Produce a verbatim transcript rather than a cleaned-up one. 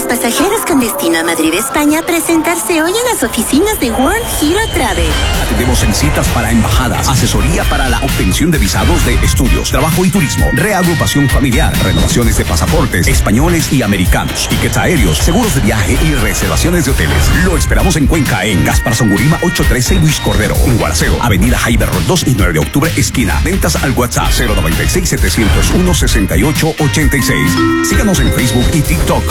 pasajeros con destino a Madrid, España, presentarse hoy en las oficinas de World Hero Travel. Atendemos en citas para embajadas, asesoría para la obtención de visados de estudios, trabajo y turismo, reagrupación familiar, renovaciones de pasaportes, españoles y americanos, tickets aéreos, seguros de viaje y reservaciones de hoteles. Lo esperamos en Cuenca, en Gaspar Songurima ocho trece Luis Cordero, en Guaraceo, Avenida Jaiber Road dos y nueve de octubre, esquina. Ventas al WhatsApp cero noventa y seis, setecientos uno, sesenta y ocho ochenta y seis. Síganos en Facebook y TikTok